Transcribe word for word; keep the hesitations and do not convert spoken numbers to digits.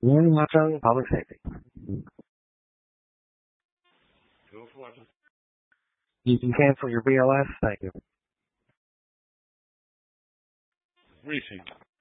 Warren Watson, Public Safety. You can cancel your B L S. Thank you. Briefing.